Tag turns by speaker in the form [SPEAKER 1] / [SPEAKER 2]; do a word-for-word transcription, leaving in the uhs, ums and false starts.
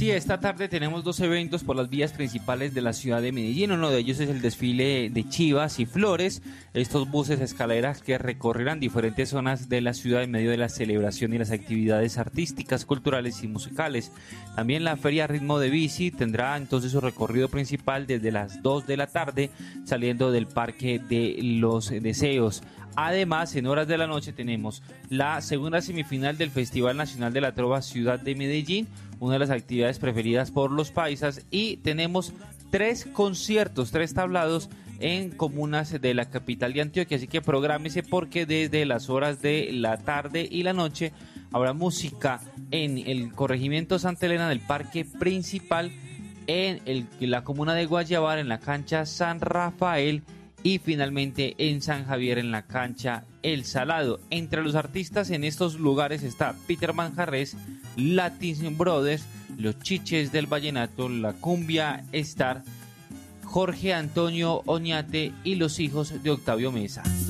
[SPEAKER 1] Sí, esta tarde tenemos dos eventos por las vías principales de la ciudad de Medellín. Uno de ellos es el desfile de chivas y flores, estos buses escaleras que recorrerán diferentes zonas de la ciudad en medio de la celebración y las actividades artísticas, culturales y musicales. También la feria Ritmo de Bici tendrá entonces su recorrido principal desde las dos de la tarde, saliendo del Parque de los Deseos. Además, en horas de la noche tenemos la segunda semifinal del Festival Nacional de la Trova Ciudad de Medellín, una de las actividades preferidas por los paisas, y tenemos tres conciertos, tres tablados en comunas de la capital de Antioquia, así que prográmese porque desde las horas de la tarde y la noche habrá música en el corregimiento Santa Elena del Parque Principal, en el, la comuna de Guayabal, en la cancha San Rafael, y finalmente en San Javier en la cancha El Salado. Entre los artistas en estos lugares está Peter Manjarrés, Latin Brothers, Los Chiches del Vallenato, La Cumbia Star, Jorge Antonio Oñate y los hijos de Octavio Mesa.